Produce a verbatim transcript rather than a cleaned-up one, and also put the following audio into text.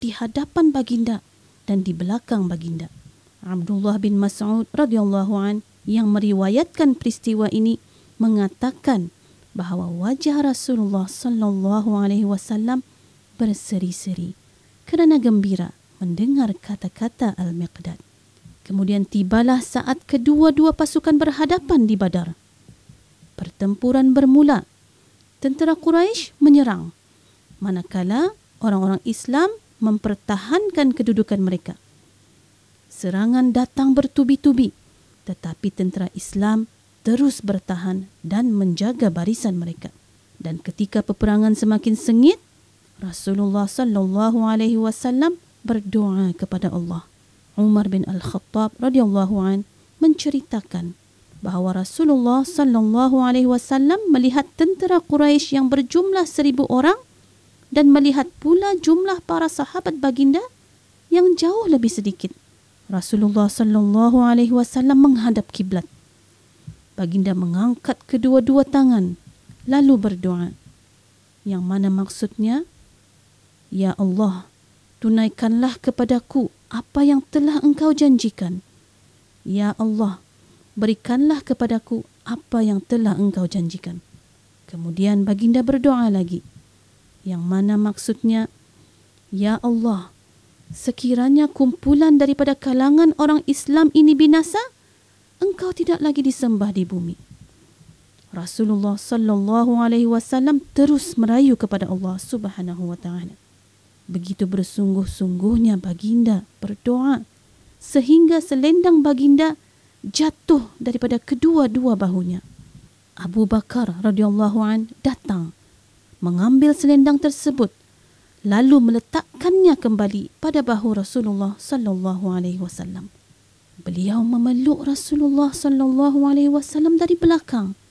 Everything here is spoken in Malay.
di hadapan baginda dan di belakang baginda. Abdullah bin Mas'ud radhiyallahu an yang meriwayatkan peristiwa ini mengatakan bahawa wajah Rasulullah sallallahu alaihi wasallam berseri-seri kerana gembira mendengar kata-kata Al-Miqdad. Kemudian tibalah saat kedua-dua pasukan berhadapan di Badar. Pertempuran bermula. Tentera Quraisy menyerang, manakala orang-orang Islam mempertahankan kedudukan mereka. Serangan datang bertubi-tubi, tetapi tentera Islam terus bertahan dan menjaga barisan mereka. Dan ketika peperangan semakin sengit, Rasulullah sallallahu alaihi wasallam berdoa kepada Allah. Umar bin Al-Khattab radhiyallahu an menceritakan bahawa Rasulullah sallallahu alaihi wasallam melihat tentera Quraisy yang berjumlah seribu orang dan melihat pula jumlah para sahabat baginda yang jauh lebih sedikit. Rasulullah sallallahu alaihi wasallam menghadap kiblat. Baginda mengangkat kedua-dua tangan lalu berdoa, yang mana maksudnya, Ya Allah, tunaikanlah kepadaku apa yang telah Engkau janjikan. Ya Allah, berikanlah kepadaku apa yang telah Engkau janjikan. Kemudian baginda berdoa lagi, yang mana maksudnya, Ya Allah, sekiranya kumpulan daripada kalangan orang Islam ini binasa, Engkau tidak lagi disembah di bumi. Rasulullah sallallahu alaihi wasallam terus merayu kepada Allah Subhanahu wa taala. Begitu bersungguh-sungguhnya baginda berdoa sehingga selendang baginda jatuh daripada kedua-dua bahunya. Abu Bakar radhiyallahu an datang mengambil selendang tersebut lalu meletakkannya kembali pada bahu Rasulullah sallallahu alaihi wasallam. Beliau memeluk Rasulullah sallallahu alaihi wasallam dari belakang